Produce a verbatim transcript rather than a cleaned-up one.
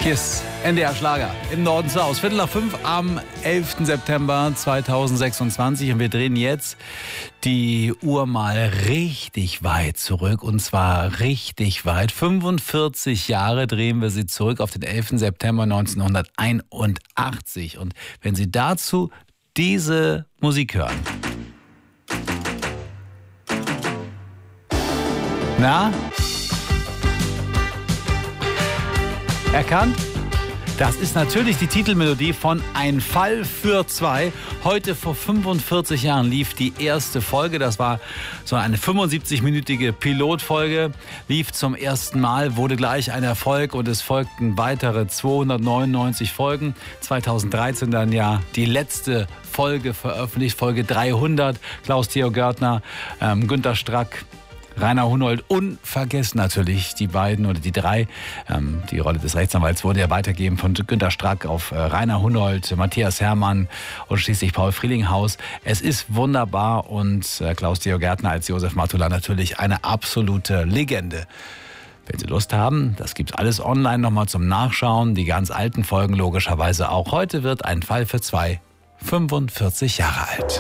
Hier ist N D R Schlager im Norden zu Haus. Viertel nach fünf am elften September zweitausendsechsundzwanzig. Und wir drehen jetzt die Uhr mal richtig weit zurück. Und zwar richtig weit. fünfundvierzig Jahre drehen wir sie zurück auf den elften September neunzehnhunderteinundachtzig. Und wenn Sie dazu diese Musik hören. Na? Erkannt? Das ist natürlich die Titelmelodie von Ein Fall für zwei. Heute vor fünfundvierzig Jahren lief die erste Folge. Das war so eine fünfundsiebzig-minütige Pilotfolge. Lief zum ersten Mal, wurde gleich ein Erfolg und es folgten weitere zweihundertneunundneunzig Folgen. zweitausenddreizehn dann ja die letzte Folge veröffentlicht, Folge dreihundert. Klaus-Theo Görtner, ähm, Günter Strack, Rainer Hunold, unvergessen natürlich die beiden oder die drei. Ähm, die Rolle des Rechtsanwalts wurde ja weitergegeben von Günter Strack auf äh, Rainer Hunold, Matthias Hermann und schließlich Paul Frielinghaus. Es ist wunderbar und äh, Klaus-Theo Görtner als Josef Matula natürlich eine absolute Legende. Wenn Sie Lust haben, das gibt's alles online nochmal zum Nachschauen. Die ganz alten Folgen logischerweise auch. Heute wird Ein Fall für zwei fünfundvierzig Jahre alt.